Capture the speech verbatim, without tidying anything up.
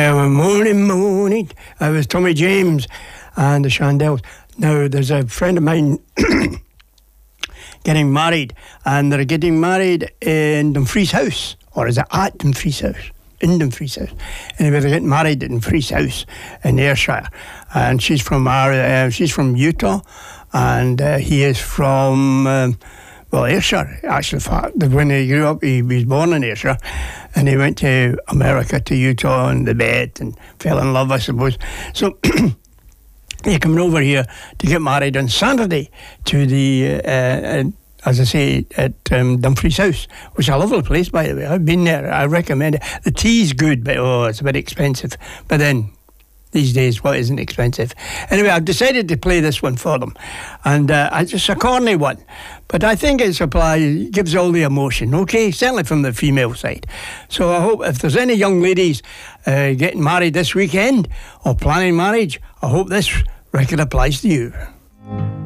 Uh, morning, morning. I was Tommy James and the Shandells. Now, there's a friend of mine getting married, and they're getting married in Dumfries House, or is it at Dumfries House? In Dumfries House. Anyway, they're getting married in Dumfries House in Ayrshire, and she's from our, uh, she's from Utah, and uh, he is from. Um, Well, Ayrshire, actually, when he grew up, he was born in Ayrshire, and he went to America, to Utah, and the met, and fell in love, I suppose. So they're coming over here to get married on Saturday to the, uh, uh, as I say, at um, Dumfries House, which is a lovely place, by the way. I've been there. I recommend it. The tea's good, but oh, it's a bit expensive. But then, these days, what isn't expensive? Anyway, I've decided to play this one for them. And uh, it's just a corny one. But I think it applies, gives all the emotion, okay? Certainly from the female side. So I hope if there's any young ladies uh, getting married this weekend or planning marriage, I hope this record applies to you.